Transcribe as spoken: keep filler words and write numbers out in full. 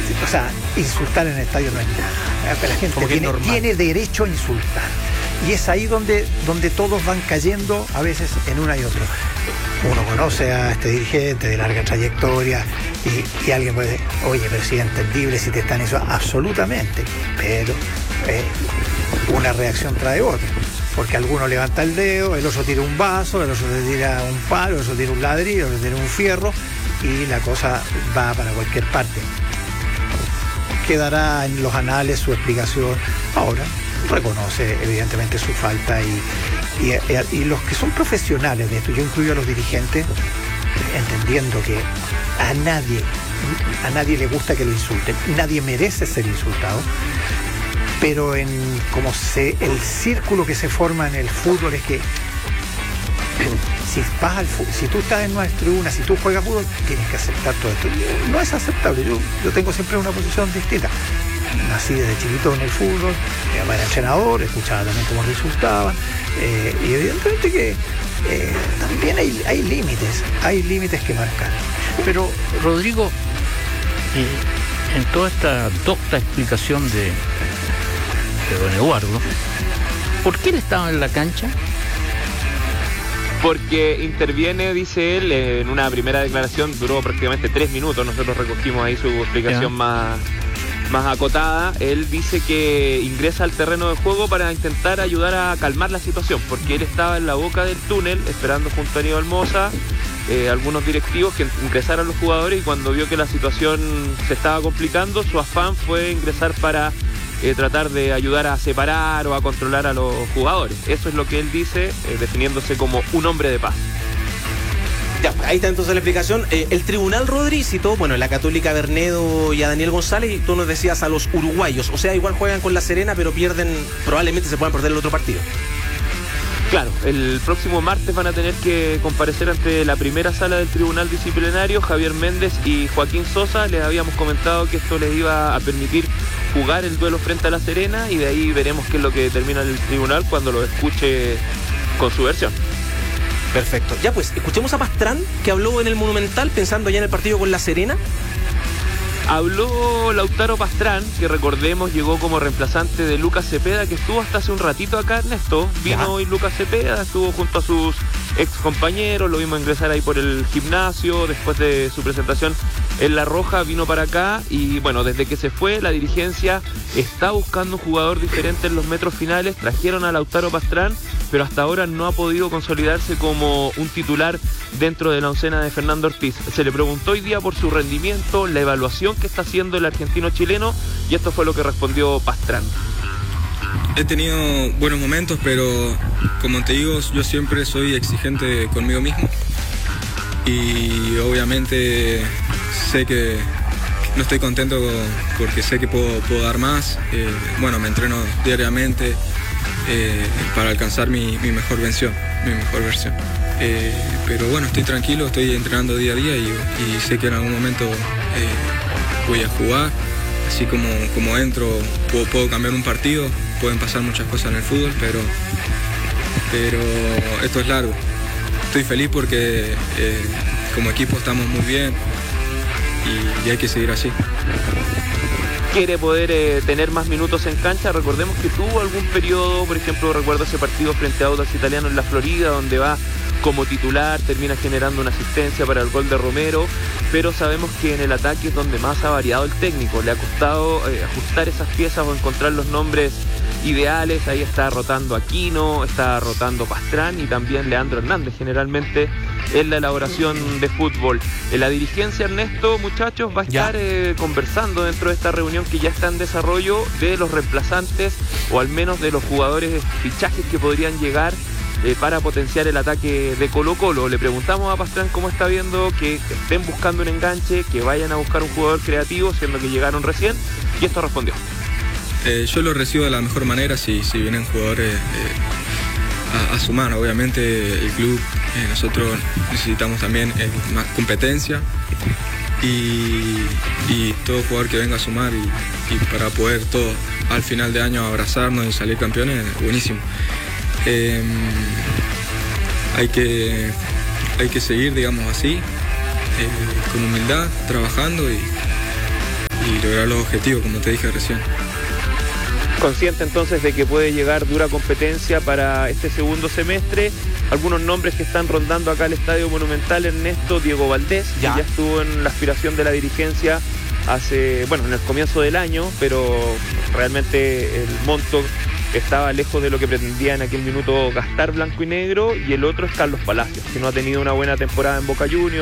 o sea, insultar en el estadio no es nada. La gente tiene, tiene derecho a insultar. Y es ahí donde, donde todos van cayendo a veces en una y otra. Uno conoce a este dirigente de larga trayectoria y, y alguien puede decir, oye, pero si es entendible si te están eso, absolutamente, pero eh, una reacción trae otra, porque alguno levanta el dedo, el otro tira un vaso, el otro le tira un palo, el otro tira un ladrillo, el otro tira un fierro y la cosa va para cualquier parte. Quedará en los anales su explicación. Ahora reconoce evidentemente su falta y, y, y los que son profesionales de esto, yo incluyo a los dirigentes, entendiendo que a nadie a nadie le gusta que lo insulten, nadie merece ser insultado, pero en como se el círculo que se forma en el fútbol es que si vas al fútbol, si tú estás en una tribuna, si tú juegas fútbol, tienes que aceptar todo esto. No es aceptable. Yo, yo tengo siempre una posición distinta. Nací desde chiquito en el fútbol, mi papá era entrenador, escuchaba también cómo resultaban, eh, y evidentemente que eh, también hay, hay límites, hay límites que marcar. Pero, Rodrigo, eh, en toda esta docta explicación de, de don Eduardo, ¿por qué él estaba en la cancha? Porque interviene, dice él, en una primera declaración, duró prácticamente tres minutos, nosotros recogimos ahí su explicación yeah. más... más acotada. Él dice que ingresa al terreno de juego para intentar ayudar a calmar la situación, porque él estaba en la boca del túnel esperando junto a Aníbal Mosa, eh, algunos directivos que ingresaran los jugadores, y cuando vio que la situación se estaba complicando, su afán fue ingresar para eh, tratar de ayudar a separar o a controlar a los jugadores. Eso es lo que él dice, eh, definiéndose como un hombre de paz. Ya, ahí está entonces la explicación. Eh, el tribunal, Rodri, citó, bueno, la Católica Bernedo y a Daniel González, y tú nos decías a los uruguayos. O sea, igual juegan con La Serena, pero pierden, probablemente se puedan perder el otro partido. Claro, el próximo martes van a tener que comparecer ante la primera sala del tribunal disciplinario Javier Méndez y Joaquín Sosa. Les habíamos comentado que esto les iba a permitir jugar el duelo frente a La Serena, y de ahí veremos qué es lo que determina el tribunal cuando lo escuche con su versión. Perfecto. Ya pues, escuchemos a Pastrán, que habló en el Monumental pensando ya en el partido con La Serena. Habló Lautaro Pastrán, que recordemos llegó como reemplazante de Lucas Cepeda, que estuvo hasta hace un ratito acá, Ernesto. Vino ya. hoy Lucas Cepeda, estuvo junto a sus ex compañeros, lo vimos ingresar ahí por el gimnasio, después de su presentación en La Roja, vino para acá, y bueno, desde que se fue, la dirigencia está buscando un jugador diferente en los metros finales. Trajeron a Lautaro Pastrán, pero hasta ahora no ha podido consolidarse como un titular dentro de la oncena de Fernando Ortiz. Se le preguntó hoy día por su rendimiento, la evaluación que está haciendo el argentino chileno, y esto fue lo que respondió Pastrán. He tenido buenos momentos, pero como te digo, yo siempre soy exigente conmigo mismo, y obviamente sé que no estoy contento porque sé que puedo, puedo dar más. Eh, bueno, me entreno diariamente eh, para alcanzar mi, mi mejor versión, mi mejor versión. Eh, pero bueno, estoy tranquilo, estoy entrenando día a día, y, y sé que en algún momento eh, voy a jugar. Así como, como entro, puedo, puedo cambiar un partido, pueden pasar muchas cosas en el fútbol, pero, pero esto es largo. Estoy feliz porque eh, como equipo estamos muy bien, y, y hay que seguir así. Quiere poder eh, tener más minutos en cancha. Recordemos que tuvo algún periodo, por ejemplo, recuerdo ese partido frente a Audax Italiano en la Florida, donde va como titular, termina generando una asistencia para el gol de Romero, pero sabemos que en el ataque es donde más ha variado el técnico. Le ha costado eh, ajustar esas piezas o encontrar los nombres ideales. Ahí está rotando Aquino, está rotando Pastrán y también Leandro Hernández, generalmente en la elaboración de fútbol. En la dirigencia, Ernesto, muchachos, va a estar eh, conversando dentro de esta reunión que ya está en desarrollo de los reemplazantes, o al menos de los jugadores fichajes que podrían llegar Eh, para potenciar el ataque de Colo-Colo. Le preguntamos a Pastrán cómo está viendo que estén buscando un enganche, que vayan a buscar un jugador creativo, siendo que llegaron recién, y esto respondió. Eh, yo lo recibo de la mejor manera si, si vienen jugadores eh, a, a sumar. Obviamente el club, eh, nosotros necesitamos también eh, más competencia, y, y todo jugador que venga a sumar, y, y para poder todo al final de año abrazarnos y salir campeones, buenísimo. Eh, hay que hay que seguir, digamos así, eh, con humildad, trabajando, y, y y lograr los objetivos, como te dije recién. Consciente entonces de que puede llegar dura competencia para este segundo semestre. Algunos nombres que están rondando acá al Estadio Monumental: Ernesto, Diego Valdés, Ya. que ya estuvo en la aspiración de la dirigencia hace, bueno, en el comienzo del año, pero realmente el monto estaba lejos de lo que pretendía en aquel minuto gastar blanco y negro. Y el otro es Carlos Palacios, que no ha tenido una buena temporada en Boca Juniors.